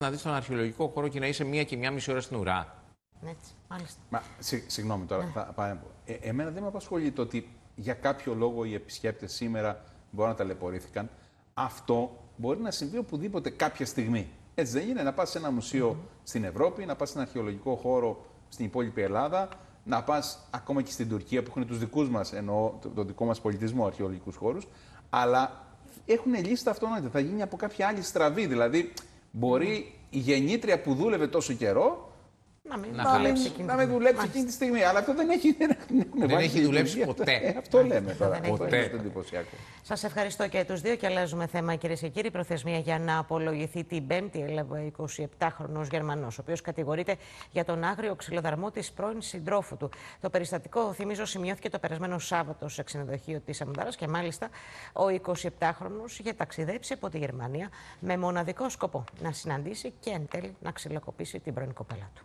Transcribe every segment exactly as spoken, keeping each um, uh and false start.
να δεις τον αρχαιολογικό χώρο και να είσαι μία και μία μισή ώρα στην ουρά. Έτσι, μάλιστα. Μα, συ, συγγνώμη τώρα, Ναι. θα παρέμβω. Ε, εμένα δεν με απασχολεί το ότι για κάποιο λόγο οι επισκέπτες σήμερα μπορεί να ταλαιπωρήθηκαν. Αυτό μπορεί να συμβεί οπουδήποτε κάποια στιγμή. Έτσι δεν είναι? Να πας σε ένα μουσείο mm-hmm. στην Ευρώπη, να πας σε ένα αρχαιολογικό χώρο στην υπόλοιπη Ελλάδα, να πας ακόμα και στην Τουρκία που έχουν τους δικούς μας, εννοώ το, το δικό μας πολιτισμό, αρχαιολογικούς χώρους, αλλά έχουν λύσει τα αυτονόητα. Θα γίνει από κάποια άλλη στραβή. Δηλαδή, μπορεί mm. η γεννήτρια που δούλευε τόσο καιρό να μην να δουλέψει εκείνη, να μην δουλέψει εκείνη τη στιγμή. Αλλά αυτό δεν έχει, δεν δεν έχει δουλέψει ποτέ. Ε, αυτό λέμε τώρα. Ποτέ. Εντυπωσιακό. Σας ευχαριστώ και τους δύο και αλλάζουμε θέμα, κυρίες και κύριοι. Προθεσμία για να απολογηθεί την Πέμπτη έλαβε εικοσιεπτάχρονος Γερμανός, ο οποίος κατηγορείται για τον άγριο ξυλοδαρμό της πρώην συντρόφου του. Το περιστατικό, θυμίζω, σημειώθηκε το περασμένο Σάββατο σε ξενοδοχείο της Αμουδάρας και μάλιστα ο εικοσιεπτάχρονος είχε ταξιδέψει από τη Γερμανία με μοναδικό σκοπό να συναντήσει και εν τέλει να ξυλοκοπήσει την πρώην κοπέλα του.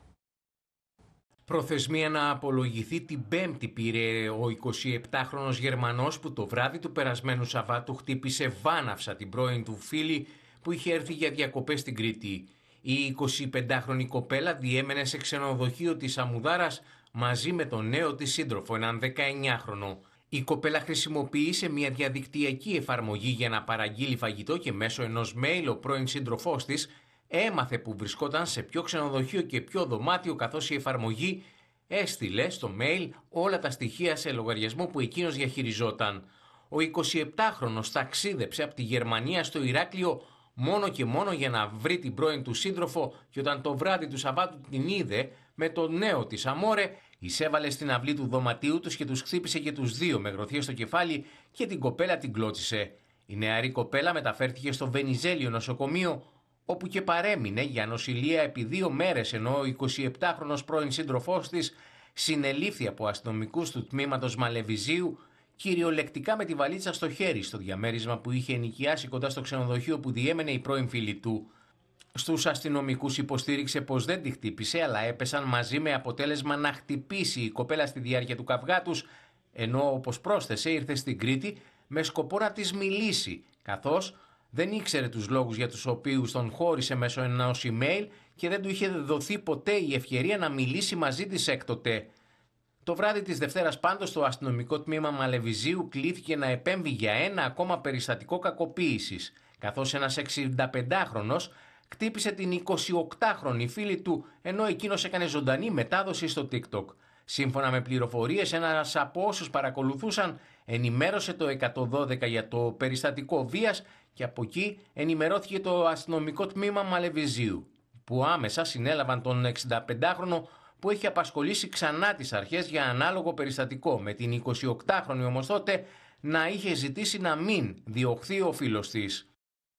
Προθεσμία να απολογηθεί την Πέμπτη πήρε ο εικοσιεπτάχρονος Γερμανός που το βράδυ του περασμένου Σαββάτου χτύπησε βάναυσα την πρώην του φίλη που είχε έρθει για διακοπές στην Κρήτη. Η εικοσιπεντάχρονη κοπέλα διέμενε σε ξενοδοχείο της Αμουδάρας μαζί με τον νέο της σύντροφο, έναν δεκαεννιάχρονο. Η κοπέλα χρησιμοποίησε μια διαδικτυακή εφαρμογή για να παραγγείλει φαγητό και μέσω ενός mail ο πρώην σύντροφός της έμαθε που βρισκόταν σε ποιο ξενοδοχείο και ποιο δωμάτιο, καθώς η εφαρμογή έστειλε στο mail όλα τα στοιχεία σε λογαριασμό που εκείνος διαχειριζόταν. Ο εικοσιεπτάχρονος ταξίδεψε από τη Γερμανία στο Ηράκλειο μόνο και μόνο για να βρει την πρώην του σύντροφο και όταν το βράδυ του Σαββάτου την είδε με τον νέο της αμόρε, εισέβαλε στην αυλή του δωματίου τους και τους χτύπησε και τους δύο με γροθιές στο κεφάλι και την κοπέλα την κλώτσισε. Η νεαρή κοπέλα μεταφέρθηκε στο Βενιζέλιο νοσοκομείο, όπου και παρέμεινε για νοσηλεία επί δύο μέρες, ενώ ο εικοσιεπτάχρονος πρώην σύντροφός της συνελήφθη από αστυνομικούς του τμήματος Μαλεβιζίου, κυριολεκτικά με τη βαλίτσα στο χέρι, στο διαμέρισμα που είχε ενοικιάσει κοντά στο ξενοδοχείο που διέμενε η πρώην φίλη του. Στους αστυνομικούς υποστήριξε πως δεν τη χτύπησε, αλλά έπεσαν μαζί με αποτέλεσμα να χτυπήσει η κοπέλα στη διάρκεια του καυγά τους, ενώ όπως πρόσθεσε ήρθε στην Κρήτη με σκοπό να της μιλήσει, καθώς δεν ήξερε τους λόγους για τους οποίους τον χώρισε μέσω ενός email και δεν του είχε δοθεί ποτέ η ευκαιρία να μιλήσει μαζί της έκτοτε. Το βράδυ της Δευτέρας πάντως το αστυνομικό τμήμα Μαλεβιζίου κλήθηκε να επέμβει για ένα ακόμα περιστατικό κακοποίησης, καθώς ένας εξηνταπεντάχρονος χτύπησε την εικοσιοκτάχρονη φίλη του ενώ εκείνος έκανε ζωντανή μετάδοση στο TikTok. Σύμφωνα με πληροφορίες, ένας από όσους παρακολουθούσαν ενημέρωσε το εκατόν δώδεκα για το περιστατικό βίας και από εκεί ενημερώθηκε το αστυνομικό τμήμα Μαλεβιζίου, που άμεσα συνέλαβαν τον εξηνταπεντάχρονο που έχει απασχολήσει ξανά τις αρχές για ανάλογο περιστατικό, με την εικοσιοκτάχρονη όμως τότε να είχε ζητήσει να μην διωχθεί ο φίλος της.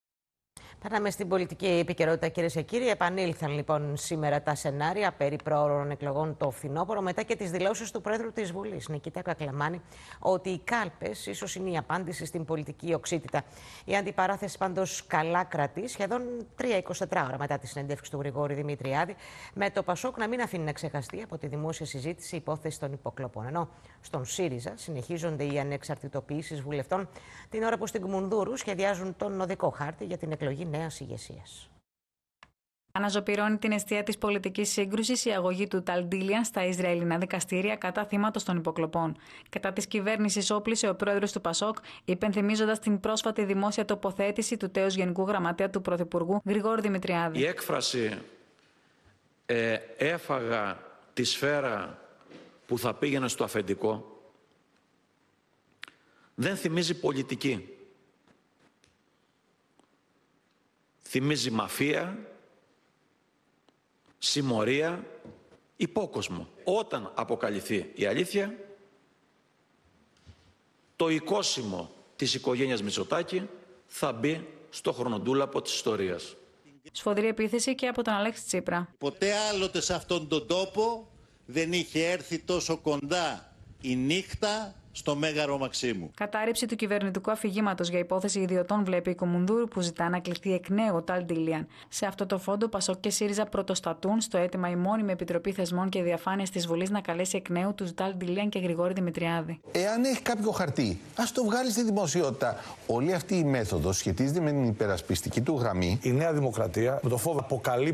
Περνάμε στην πολιτική επικαιρότητα, κυρίες και κύριοι. Επανήλθαν λοιπόν σήμερα τα σενάρια περί προώρων εκλογών το φθινόπωρο, μετά και τις δηλώσεις του Πρόεδρου της Βουλής, Νικήτα Κακλαμάνη, ότι οι κάλπες ίσως είναι η απάντηση στην πολιτική οξύτητα. Η αντιπαράθεση πάντως καλά κρατεί, σχεδόν τρία εικοσιτέσσερις ώρα μετά τη συνέντευξη του Γρηγόρη Δημητριάδη, με το Πασόκ να μην αφήνει να ξεχαστεί από τη δημόσια συζήτηση η υπόθεση των υποκλοπών. Ενώ στον ΣΥΡΙΖΑ συνεχίζονται οι ανεξαρτητοποιήσεις βουλευτών, την ώρα που στην Κμουνδούρου σχεδιάζουν τον οδικό χάρτη για την εκλογή νέας ηγεσίας. Αναζωπυρώνει την αιστεία της πολιτικής σύγκρουσης η αγωγή του Ταλ Ντίλιαν στα Ισραηλινά δικαστήρια κατά θύματος των υποκλοπών. Κατά της κυβέρνησης όπλησε ο πρόεδρος του Πασόκ, υπενθυμίζοντας την πρόσφατη δημόσια τοποθέτηση του τέως Γενικού Γραμματέα του Πρωθυπουργού Γρηγόρη Δημητριάδη. Η έκφραση ε, «έφαγα τη σφαίρα που θα πήγαινε στο αφεντικό» δεν θυμίζει πολιτική. Θυμίζει μαφία, συμμορία, υπόκοσμο. Όταν αποκαλυφθεί η αλήθεια, το οικόσιμο της οικογένειας Μητσοτάκη θα μπει στο χρονοτούλαπο της ιστορίας. Σφοδρή επίθεση και από τον Αλέξη Τσίπρα. Ποτέ άλλοτε σε αυτόν τον τόπο δεν είχε έρθει τόσο κοντά η νύχτα στο Μέγαρο Μαξίμου. Κατάρριψη του κυβερνητικού αφηγήματος για υπόθεση ιδιωτών βλέπει η Κομουνδούρου, που ζητά να κληθεί εκ νέου ο Ταλ Ντίλιαν. Σε αυτό το φόντο, Πασόκ και ΣΥΡΙΖΑ πρωτοστατούν στο αίτημα η μόνιμη Επιτροπή Θεσμών και Διαφάνειας της Βουλής να καλέσει εκ νέου τους Ταλ Ντίλιαν και Γρηγόρη Δημητριάδη. Εάν έχει κάποιο χαρτί, ας το βγάλει στη δημοσιότητα. Όλη αυτή η μέθοδος σχετίζεται με την υπερασπιστική του γραμμή. Η Νέα Δημοκρατία, με το φόβο αποκαλύψει